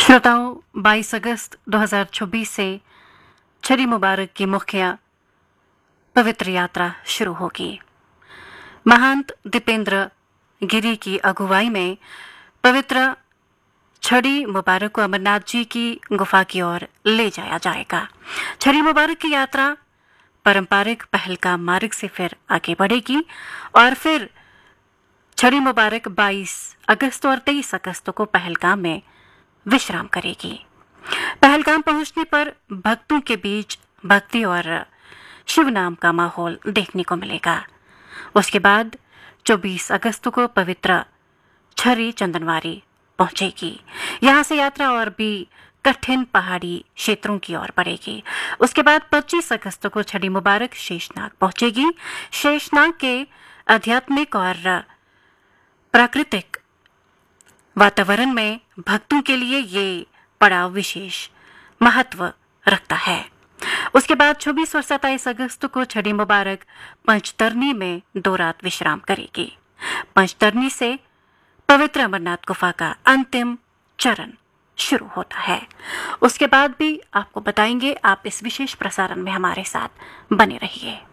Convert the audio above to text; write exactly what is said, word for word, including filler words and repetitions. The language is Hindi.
श्रोताओं, बाईस अगस्त दो हज़ार चौबीस से छड़ी मुबारक की मुख्य पवित्र यात्रा शुरू होगी। महंत दीपेंद्र गिरी की अगुवाई में पवित्र छड़ी मुबारक को अमरनाथ जी की गुफा की ओर ले जाया जाएगा। छड़ी मुबारक की यात्रा पारंपरिक पहलगाम मार्ग से फिर आगे बढ़ेगी और फिर छड़ी मुबारक बाईस अगस्त और तेईस अगस्त को पहलगाम में विश्राम करेगी। पहलगाम पहुंचने पर भक्तों के बीच भक्ति और शिव नाम का माहौल देखने को मिलेगा। उसके बाद चौबीस अगस्त को पवित्र छड़ी चंदनवारी पहुंचेगी। यहां से यात्रा और भी कठिन पहाड़ी क्षेत्रों की ओर बढ़ेगी। उसके बाद पच्चीस अगस्त को छड़ी मुबारक शेषनाग पहुंचेगी। शेषनाग के आध्यात्मिक और प्राकृतिक वातावरण में भक्तों के लिए ये पड़ाव विशेष महत्व रखता है। उसके बाद चौबीस और सत्ताईस अगस्त को छड़ी मुबारक पंचतरनी में दो रात विश्राम करेगी। पंचतरनी से पवित्र अमरनाथ गुफा का अंतिम चरण शुरू होता है। उसके बाद भी आपको बताएंगे। आप इस विशेष प्रसारण में हमारे साथ बने रहिए।